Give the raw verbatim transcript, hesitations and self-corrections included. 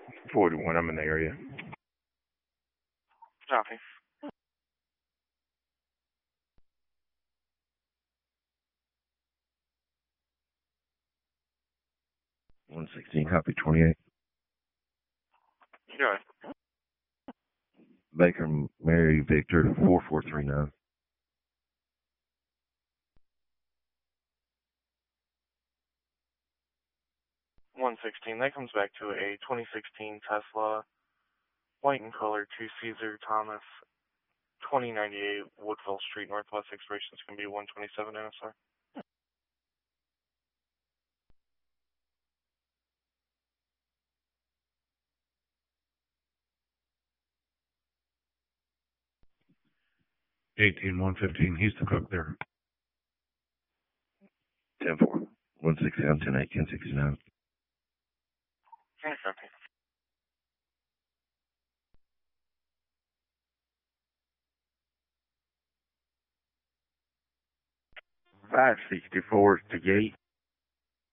forty-one, I'm in the area. Copy. one sixteen, copy twenty-eight. Go ahead. Baker Mary Victor, four four three nine. one sixteen, that comes back to a twenty sixteen Tesla, white in color, to Caesar Thomas, twenty ninety-eight Woodville Street, Northwest. Expiration is going to be one twenty-seven N S R. eighteen one fifteen, he's the cook there. ten four. one sixty-nine, ten eight, ten sixty-nine. Okay, copy. five sixty-four to gate.